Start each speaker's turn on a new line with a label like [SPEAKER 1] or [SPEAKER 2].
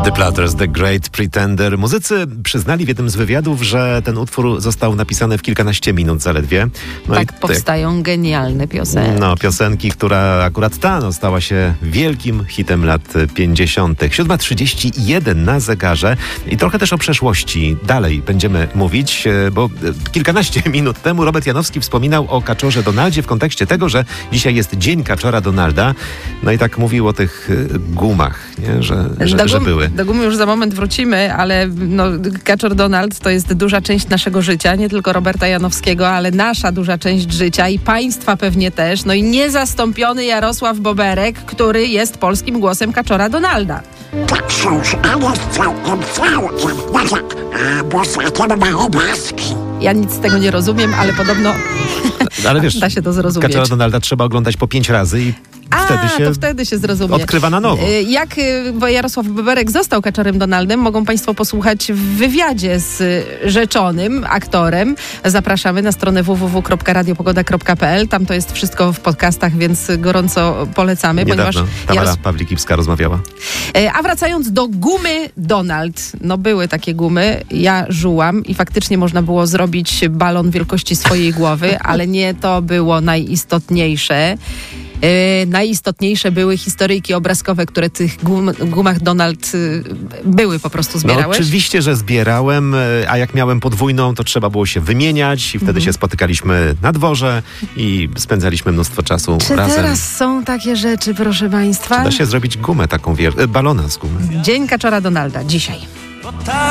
[SPEAKER 1] The Platters, The Great Pretender. Muzycy przyznali w jednym z wywiadów, że ten utwór został napisany w kilkanaście minut zaledwie. No
[SPEAKER 2] tak powstają genialne piosenki.
[SPEAKER 1] No, piosenki, która akurat ta stała się wielkim hitem lat 50. 7:31 na zegarze i trochę też o przeszłości dalej będziemy mówić, bo kilkanaście minut temu Robert Janowski wspominał o kaczorze Donaldzie w kontekście tego, że dzisiaj jest Dzień Kaczora Donalda. No i tak mówił o tych gumach, nie? Że były.
[SPEAKER 2] Do gumy już za moment wrócimy, ale Kaczor Donald to jest duża część naszego życia, nie tylko Roberta Janowskiego, ale nasza duża część życia i państwa pewnie też. No i niezastąpiony Jarosław Boberek, który jest polskim głosem Kaczora Donalda.
[SPEAKER 3] Tak, cóż, ale całkiem, bo zatem ma opaski.
[SPEAKER 2] Ja nic z tego nie rozumiem, ale podobno
[SPEAKER 1] ale wiesz,
[SPEAKER 2] da się to zrozumieć.
[SPEAKER 1] Kaczora Donalda trzeba oglądać po 5 razy i
[SPEAKER 2] wtedy się zrozumie.
[SPEAKER 1] Odkrywa na nowo.
[SPEAKER 2] Jak Jarosław Boberek został Kaczorem Donaldem, mogą Państwo posłuchać w wywiadzie z rzeczonym aktorem. Zapraszamy na stronę www.radiopogoda.pl. Tam to jest wszystko w podcastach, więc gorąco polecamy.
[SPEAKER 1] Niedawno Tamara Pawlikowska rozmawiała.
[SPEAKER 2] A wracając do gumy Donald. No były takie gumy. Ja żułam i faktycznie można było zrobić balon wielkości swojej głowy, ale nie to było najistotniejsze. Najistotniejsze były historyjki obrazkowe, które w tych gumach Donald były, po prostu zbierałeś?
[SPEAKER 1] No oczywiście, że zbierałem, a jak miałem podwójną, to trzeba było się wymieniać i wtedy się spotykaliśmy na dworze i spędzaliśmy mnóstwo czasu razem.
[SPEAKER 2] Czy teraz są takie rzeczy, proszę Państwa?
[SPEAKER 1] Da się zrobić gumę taką, balona z gumy.
[SPEAKER 2] Dzień Kaczora Donalda, dzisiaj.